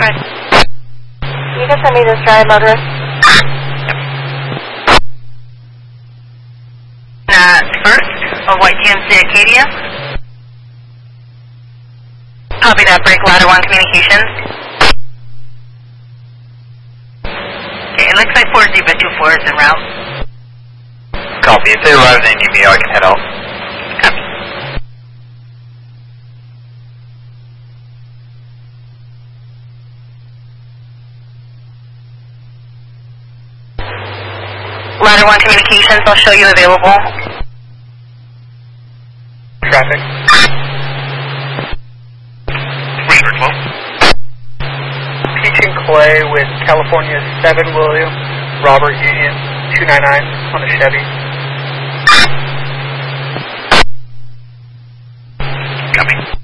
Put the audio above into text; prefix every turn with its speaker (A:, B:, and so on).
A: ahead.
B: You can send me this drive motorist.
A: First of White GMC Acadia. Copy that, break ladder 1 communications. Okay, it looks like 4Z but 24 is en route.
C: Copy. If they arrive in NUMEO, I can head out.
A: Copy. Ladder 1 communications, I'll show you available.
C: Traffic. Peach and Clay with California 7 William, Robert Union 299 on a Chevy.
A: Copy.